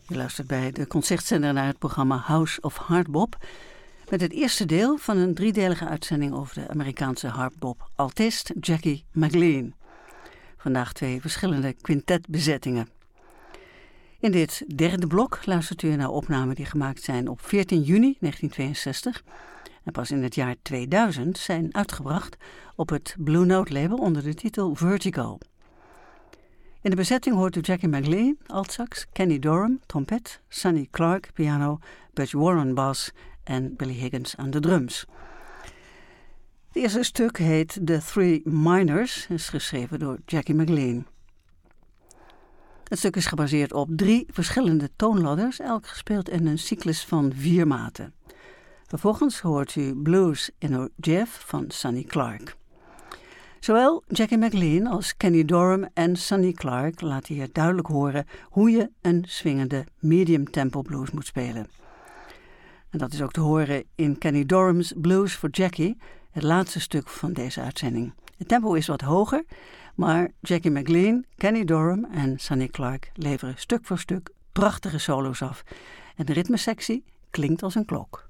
Je luistert bij de Concertzender naar het programma House of Hardbop, met het eerste deel van een driedelige uitzending over de Amerikaanse hardbop-altist Jackie McLean. Vandaag 2 verschillende quintetbezettingen. In dit derde blok luistert u naar opnamen die gemaakt zijn op 14 juni 1962 en pas in het jaar 2000 zijn uitgebracht op het Blue Note label onder de titel Vertigo. In de bezetting hoort u Jackie McLean, altsax, Kenny Dorham, trompet, Sonny Clark, piano, Butch Warren, bas en Billy Higgins aan de drums. Het eerste stuk heet The Three Minors en is geschreven door Jackie McLean. Het stuk is gebaseerd op 3 verschillende toonladders, elk gespeeld in een cyclus van 4 maten. Vervolgens hoort u Blues in a Jive van Sonny Clark. Zowel Jackie McLean als Kenny Dorham en Sonny Clark laten hier duidelijk horen hoe je een swingende medium-tempo blues moet spelen. En dat is ook te horen in Kenny Dorham's Blues for Jackie, het laatste stuk van deze uitzending. Het tempo is wat hoger, maar Jackie McLean, Kenny Dorham en Sonny Clark leveren stuk voor stuk prachtige solo's af. En de ritmesectie klinkt als een klok.